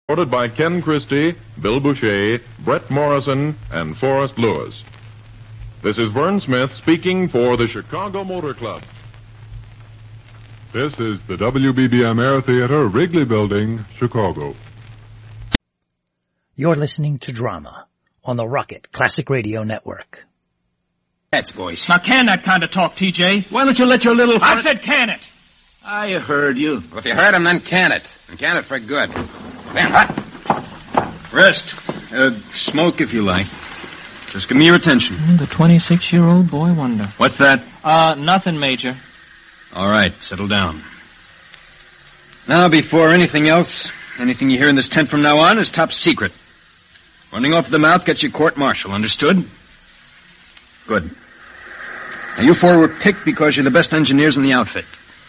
Recorded by Ken Christie, Bill Boucher, Brett Morrison, and Forrest Lewis. This is Vern Smith speaking for the Chicago Motor Club. This is the WBBM Air Theater, Wrigley Building, Chicago. You're listening to Drama on the Rocket Classic Radio Network. That's voice. Now, can that kind of talk, TJ? Why don't you let your little... I said can it. I heard you. Well, if you heard him, then can it. And can it for good. Stand up. Rest. Smoke if you like. Just give me your attention. The 26-year-old boy wonder. What's that? Nothing, Major. All right, settle down. Now, before anything else, anything you hear in this tent from now on is top secret. Running off the mouth gets you court-martial, understood? Good. Now, you four were picked because you're the best engineers in the outfit.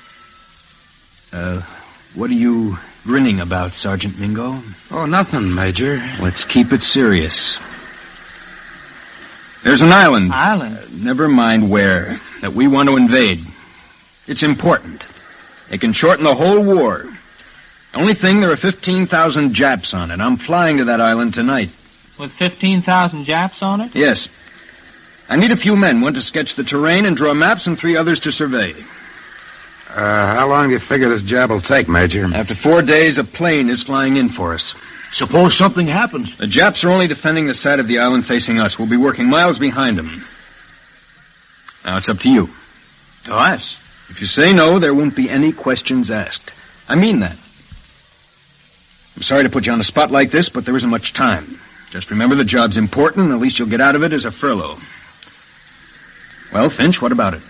What are you grinning about, Sergeant Mingo? Oh, nothing, Major. Let's keep it serious. There's an island. Island? Never mind where, that we want to invade. It's important. It can shorten the whole war. Only thing, there are 15,000 Japs on it. I'm flying to that island tonight. With 15,000 Japs on it? Yes. I need a few men, one to sketch the terrain and draw maps, and 3 others to survey. How long do you figure this job will take, Major? After 4 days, a plane is flying in for us. Suppose something happens. The Japs are only defending the side of the island facing us. We'll be working miles behind them. Now, it's up to you. To us? If you say no, there won't be any questions asked. I mean that. I'm sorry to put you on the spot like this, but there isn't much time. Just remember the job's important, and the least you'll get out of it is a furlough. Well, Finch, what about it?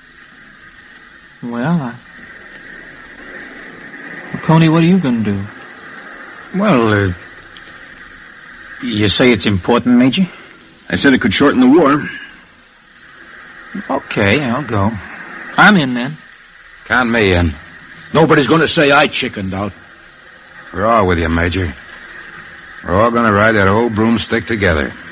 Well, Coney, what are you going to do? Well, you say it's important, Major? I said it could shorten the war. Okay, I'll go. I'm in, then. Count me in. Nobody's going to say I chickened out. We're all with you, Major. We're all going to ride that old broomstick together.